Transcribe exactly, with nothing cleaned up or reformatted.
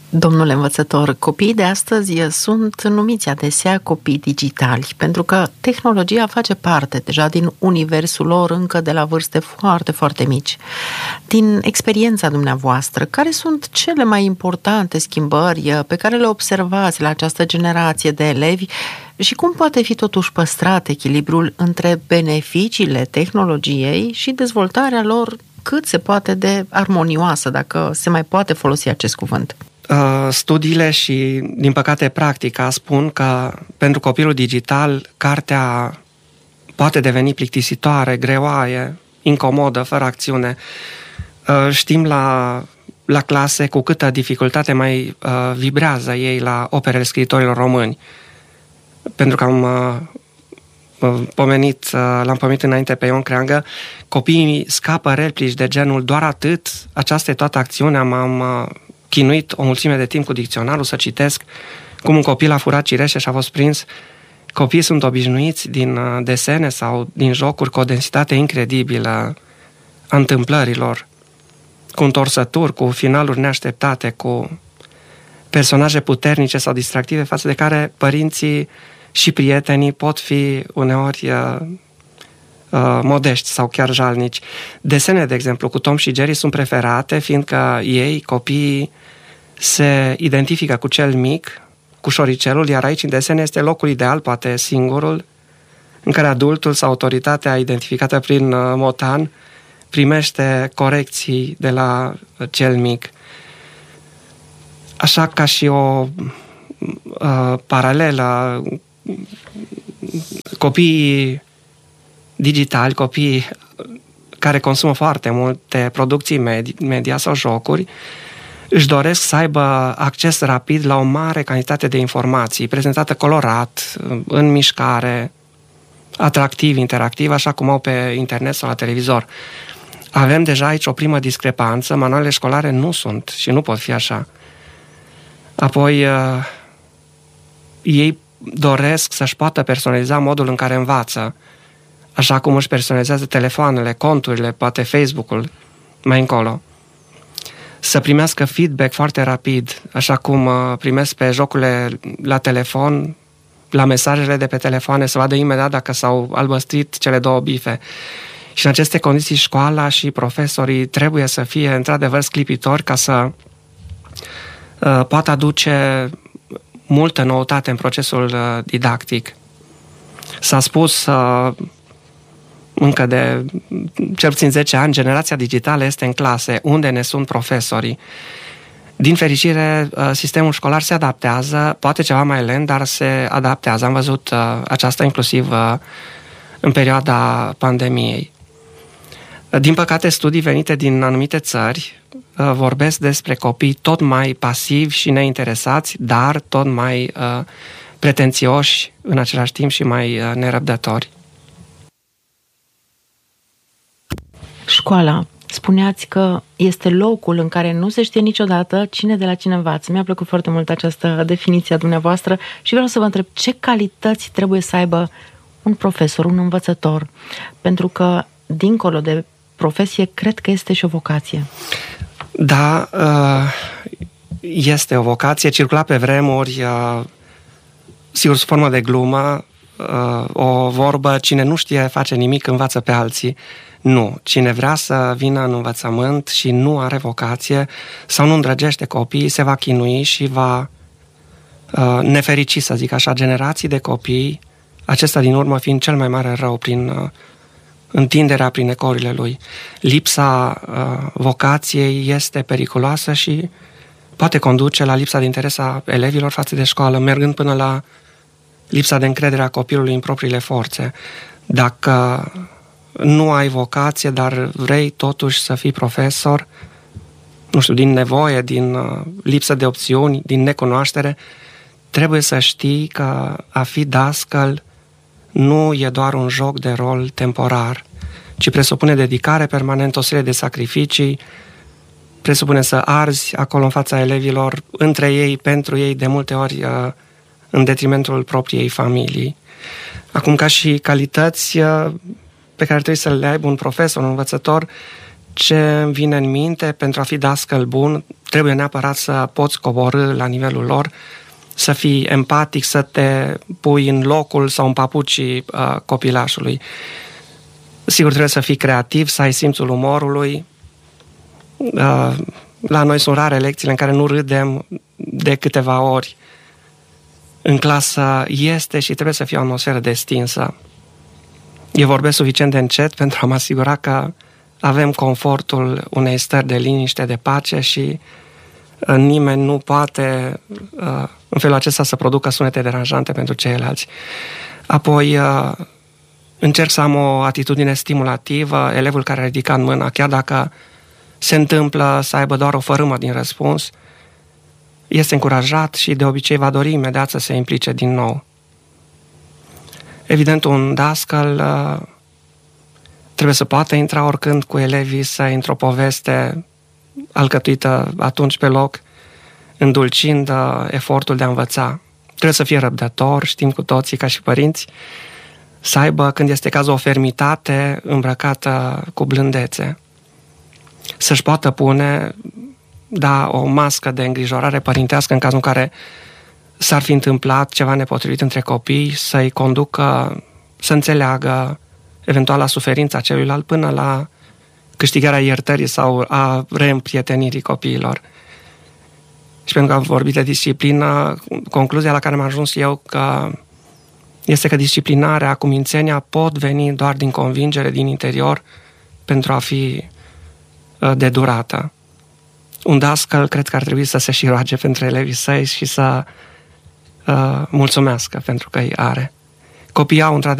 Domnule învățător, copiii de astăzi sunt numiți adesea copii digitali, pentru că tehnologia face parte deja din universul lor încă de la vârste foarte, foarte mici. Din experiența dumneavoastră, care sunt cele mai importante schimbări pe care le observați la această generație de elevi și cum poate fi totuși păstrat echilibrul între beneficiile tehnologiei și dezvoltarea lor cât se poate de armonioasă, dacă se mai poate folosi acest cuvânt? Studiile și, din păcate, practica spun că pentru copilul digital cartea poate deveni plictisitoare, greoaie, incomodă, fără acțiune. Știm la, la clase cu câtă dificultate mai vibrează ei la operele scriitorilor români. Pentru că am pomenit, l-am pomenit înainte pe Ion Creangă, copiii scapă replici de genul doar atât, aceasta e toată acțiunea, m-am chinuit o mulțime de timp cu dicționarul să citesc cum un copil a furat cireșe și a fost prins. Copiii sunt obișnuiți din desene sau din jocuri cu o densitate incredibilă a întâmplărilor, cu întorsături, cu finaluri neașteptate, cu personaje puternice sau distractive față de care părinții și prietenii pot fi uneori uh, uh, modești sau chiar jalnici. Desene, de exemplu, cu Tom și Jerry sunt preferate, fiindcă ei, copiii, se identifică cu cel mic, cu șoricelul, iar aici, în desene, este locul ideal, poate singurul, în care adultul sau autoritatea identificată prin uh, motan primește corecții de la cel mic. Așa ca și o uh, paralelă, copiii digitali, copiii care consumă foarte multe producții media sau jocuri, își doresc să aibă acces rapid la o mare cantitate de informații, prezentată colorat, în mișcare, atractiv, interactiv, așa cum au pe internet sau la televizor. Avem deja aici o primă discrepanță, manualele școlare nu sunt și nu pot fi așa. Apoi, uh, ei doresc să-și poată personaliza modul în care învață, așa cum își personalizează telefoanele, conturile, poate Facebook-ul, mai încolo. Să primească feedback foarte rapid, așa cum uh, primesc pe jocurile la telefon, la mesajele de pe telefoane, să vadă imediat dacă s-au albăstrit cele două bife. Și în aceste condiții școala și profesorii trebuie să fie într-adevăr sclipitori ca să uh, poată aduce multă noutate în procesul uh, didactic. S-a spus uh, încă de cel puțin zece ani, generația digitală este în clase, unde ne sunt profesorii. Din fericire, uh, sistemul școlar se adaptează, poate ceva mai lent, dar se adaptează. Am văzut uh, aceasta inclusiv uh, în perioada pandemiei. Din păcate, studii venite din anumite țări uh, vorbesc despre copii tot mai pasivi și neinteresați, dar tot mai uh, pretențioși în același timp și mai uh, nerăbdători. Școala. Spuneați că este locul în care nu se știe niciodată cine de la cine învață. Mi-a plăcut foarte mult această definiție a dumneavoastră și vreau să vă întreb ce calități trebuie să aibă un profesor, un învățător, pentru că dincolo de profesie, cred că este și o vocație. Da, este o vocație. Circula pe vremuri, sigur, sub formă de glumă, o vorbă, cine nu știe face nimic, învață pe alții. Nu. Cine vrea să vină în învățământ și nu are vocație sau nu îndrăgește copiii, se va chinui și va neferici, să zic așa, generații de copii, acesta din urmă fiind cel mai mare rău prin întinderea prin ecorile lui. Lipsa uh, vocației este periculoasă și poate conduce la lipsa de interes a elevilor față de școală, mergând până la lipsa de încredere a copilului în propriile forțe. Dacă nu ai vocație, dar vrei totuși să fii profesor, nu știu, din nevoie, din uh, lipsă de opțiuni, din necunoaștere, trebuie să știi că a fi dascăl nu e doar un joc de rol temporar, ci presupune dedicare permanentă, o serie de sacrificii, presupune să arzi acolo în fața elevilor, între ei, pentru ei, de multe ori în detrimentul propriei familii. Acum, ca și calități pe care trebuie să le aibă un profesor, un învățător, ce îmi vine în minte pentru a fi dascăl bun, trebuie neapărat să poți coborî la nivelul lor, să fii empatic, să te pui în locul sau în papucii uh, copilașului. Sigur, trebuie să fii creativ, să ai simțul umorului. Uh, la noi sunt rare lecțiile în care nu râdem de câteva ori. În clasă este și trebuie să fie o atmosferă destinsă. Eu vorbesc suficient de încet pentru a mă asigura că avem confortul unei stări de liniște, de pace și uh, nimeni nu poate uh, în felul acesta să producă sunete deranjante pentru ceilalți. Apoi uh, încerc să am o atitudine stimulativă, elevul care a ridicat mâna, chiar dacă se întâmplă să aibă doar o fărâmă din răspuns, este încurajat și de obicei va dori imediat să se implice din nou. Evident, un dascăl uh, trebuie să poată intra oricând cu elevii, să intre o poveste alcătuită atunci pe loc, îndulcind uh, efortul de a învăța. Trebuie să fie răbdător, știm cu toții ca și părinți, să aibă, când este cazul, o fermitate îmbrăcată cu blândețe. Să-și poată pune, da, o mască de îngrijorare părintească în cazul în care s-ar fi întâmplat ceva nepotrivit între copii, să-i conducă să înțeleagă eventuala suferința celuilalt până la câștigarea iertării sau a reîmprietenirii copiilor. Și pentru că am vorbit de disciplină, concluzia la care am ajuns eu că este că disciplinarea, cumințenia pot veni doar din convingere, din interior, pentru a fi de durată. Un dascăl cred că ar trebui să se și roage pentru elevii săi și să uh, mulțumească pentru că îi are. Copiii au într-adevăr